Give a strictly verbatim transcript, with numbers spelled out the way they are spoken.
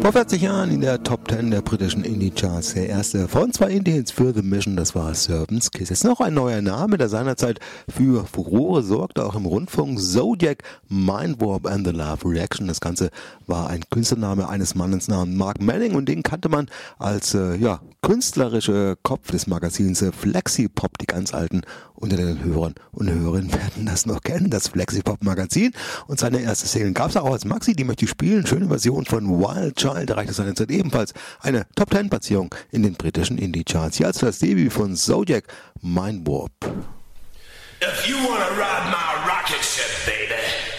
Vor vierzig Jahren in der Top zehn der britischen Indie-Charts. Der erste von zwei Indie-Hits für The Mission, das war Serpent's Kiss. Jetzt noch ein neuer Name, der seinerzeit für Furore sorgte, auch im Rundfunk. Zodiac, Mind Warp and the Love Reaction. Das Ganze war ein Künstlername eines Mannes namens Mark Manning und den kannte man als äh, ja, künstlerischer Kopf des Magazins äh, Flexipop. Die ganz Alten unter den Hörern und Hörerinnen werden das noch kennen, das Flexipop-Magazin. Und seine erste Single gab es auch als Maxi, die möchte ich spielen. Schöne Version von Wild Child erreichte seinerzeit ebenfalls eine Top zehn Platzierung in den britischen Indie-Charts. Hier als das Debüt von Zodiac, Mind Warp. If you wanna ride my rocket ship, baby,